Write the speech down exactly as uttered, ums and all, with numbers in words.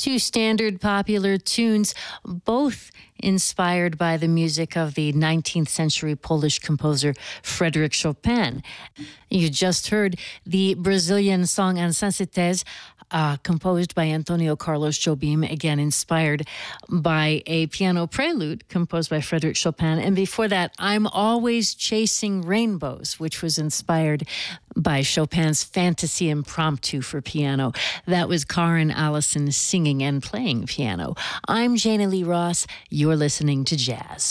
two standard popular tunes, both inspired by the music of the nineteenth century Polish composer Frédéric Chopin. You just heard the Brazilian song Insensites, uh, composed by Antonio Carlos Jobim, again inspired by a piano prelude composed by Frédéric Chopin. And before that, I'm Always Chasing Rainbows, which was inspired by Chopin's Fantasy Impromptu for piano. That was Karen Allison singing and playing piano. I'm Jana Lee Ross. You're listening to Jazz.